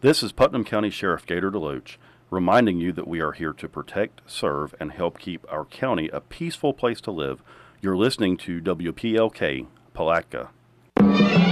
This is Putnam County Sheriff Gator DeLoach reminding you that we are here to protect, serve, and help keep our county a peaceful place to live. You're listening to WPLK Palatka.